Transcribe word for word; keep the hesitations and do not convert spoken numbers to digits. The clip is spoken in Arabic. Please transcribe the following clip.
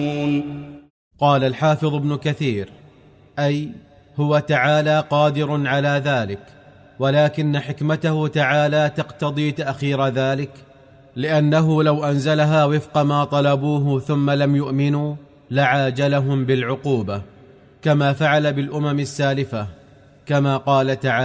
قال الحافظ ابن كثير: أي هو تعالى قادر على ذلك، ولكن حكمته تعالى تقتضي تأخير ذلك، لأنه لو أنزلها وفق ما طلبوه ثم لم يؤمنوا لعاجلهم بالعقوبة، كما فعل بالأمم السالفة، كما قال تعالى: